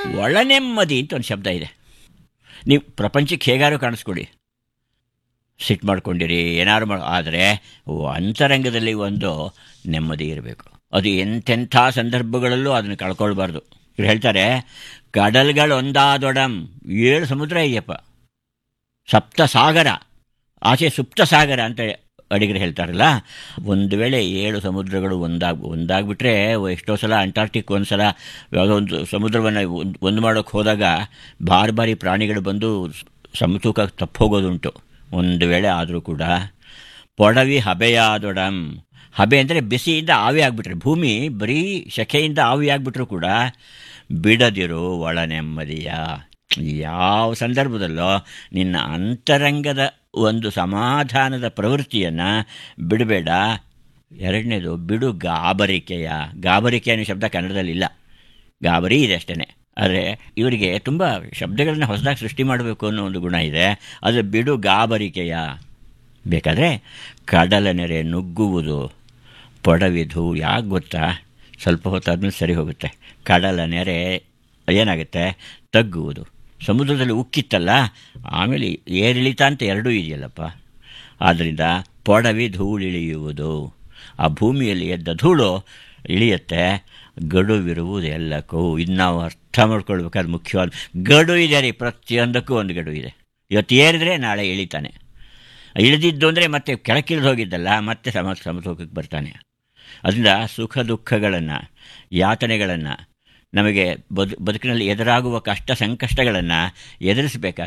ಒಳನೆಮ್ಮದಿ ಅಂತ ಒಂದು ಶಬ್ದ ಇದೆ. ನೀವು ಪ್ರಪಂಚಕ್ಕೆ ಹೇಗಾರು ಕಾಣಿಸ್ಕೊಡಿ, ಸಿಟ್ಟು ಮಾಡ್ಕೊಂಡಿರಿ, ಏನಾದ್ರು ಆದರೆ ಅಂತರಂಗದಲ್ಲಿ ಒಂದು ನೆಮ್ಮದಿ ಇರಬೇಕು. ಅದು ಎಂತೆಂಥ ಸಂದರ್ಭಗಳಲ್ಲೂ ಅದನ್ನು ಕಳ್ಕೊಳ್ಬಾರ್ದು. ಇವ್ರು ಹೇಳ್ತಾರೆ, ಕಡಲ್ಗಳೊಂದಾದೊಡಂ, 7 ಸಮುದ್ರ ಇದೆಯಪ್ಪ, ಸಪ್ತ ಸಾಗರ, ಆಚೆ ಸುಪ್ತ ಸಾಗರ ಅಂತ ಅಡಿಗರು ಹೇಳ್ತಾರಲ್ಲ. ಒಂದು ವೇಳೆ 7 ಸಮುದ್ರಗಳು ಒಂದಾಗ್ಬಿಟ್ರೆ, ಎಷ್ಟೋ ಸಲ ಅಂಟಾರ್ಟಿಕ್ ಒಂದು ಸಲ ಯಾವುದೋ ಒಂದು ಸಮುದ್ರವನ್ನು ಒಂದು ಮಾಡೋಕ್ಕೆ ಹೋದಾಗ ಬಾರಿ ಪ್ರಾಣಿಗಳು ಬಂದು ಸಮತೂಕ ತಪ್ಪೋಗೋದುಂಟು. ಒಂದು ವೇಳೆ ಆದರೂ ಕೂಡ ಪೊಡವಿ ಹಬೆಯಾದೊಡಂ, ಹಬೆ ಅಂದರೆ ಬಿಸಿಯಿಂದ ಆವಿ ಆಗಿಬಿಟ್ರೆ, ಭೂಮಿ ಬರೀ ಶೆಕೆಯಿಂದ ಆವಿ ಆಗಿಬಿಟ್ರೂ ಕೂಡ ಬಿಡದಿರು ಒಳ ನೆಮ್ಮದಿಯ. ಯಾವ ಸಂದರ್ಭದಲ್ಲೋ ನಿನ್ನ ಅಂತರಂಗದ ಒಂದು ಸಮಾಧಾನದ ಪ್ರವೃತ್ತಿಯನ್ನು ಬಿಡಬೇಡ. ಎರಡನೇದು, ಬಿಡು ಗಾಬರಿಕೆಯ. ಗಾಬರಿಕೆ ಅನ್ನೋ ಶಬ್ದ ಕನ್ನಡದಲ್ಲಿ ಇಲ್ಲ, ಗಾಬರಿ ಇದೆ ಅಷ್ಟೇ. ಆದರೆ ಇವರಿಗೆ ತುಂಬ ಶಬ್ದಗಳನ್ನು ಹೊಸದಾಗಿ ಸೃಷ್ಟಿ ಮಾಡಬೇಕು ಅನ್ನೋ ಒಂದು ಗುಣ ಇದೆ. ಅದು ಬಿಡು ಗಾಬರಿಕೆಯ. ಬೇಕಾದರೆ ಕಡಲ ನೆರೆ ನುಗ್ಗುವುದು, ಪೊಡವಿದು. ಯಾಕೆ ಗೊತ್ತಾ? ಸ್ವಲ್ಪ ಹೊತ್ತಾದ್ಮೇಲೆ ಸರಿ ಹೋಗುತ್ತೆ. ಕಡಲ ನೆರೆ ಏನಾಗುತ್ತೆ? ತಗ್ಗುವುದು. ಸಮುದ್ರದಲ್ಲಿ ಉಕ್ಕಿತ್ತಲ್ಲ, ಆಮೇಲೆ ಏರಿಳಿತ ಅಂತ ಎರಡೂ ಇದೆಯಲ್ಲಪ್ಪ. ಆದ್ದರಿಂದ ಪೊಡವಿ ಧೂಳಿಳಿಯುವುದು, ಆ ಭೂಮಿಯಲ್ಲಿ ಎದ್ದ ಧೂಳು ಇಳಿಯುತ್ತೆ. ಗಡುವಿರುವುದು ಎಲ್ಲಕ್ಕೂ. ಇದು ನಾವು ಅರ್ಥ ಮಾಡ್ಕೊಳ್ಬೇಕಾದ್ರೆ ಮುಖ್ಯವಾದ ಗಡು ಇದೆ ರೀ. ಪ್ರತಿಯೊಂದಕ್ಕೂ ಒಂದು ಗಡು ಇದೆ. ಇವತ್ತು ಏರಿದ್ರೆ ನಾಳೆ ಇಳಿತಾನೆ, ಇಳಿದಿದ್ದು ಅಂದರೆ ಮತ್ತೆ ಕೆಳಕಿಳಿದು ಹೋಗಿದ್ದಲ್ಲ, ಮತ್ತೆ ಸಮತೋಕಕ್ಕೆ ಬರ್ತಾನೆ. ಅದರಿಂದ ಸುಖ ದುಃಖಗಳನ್ನು, ಯಾತನೆಗಳನ್ನು, ನಮಗೆ ಬದುಕಿನಲ್ಲಿ ಎದುರಾಗುವ ಕಷ್ಟ ಸಂಕಷ್ಟಗಳನ್ನು ಎದುರಿಸಬೇಕಾದ್ರೆ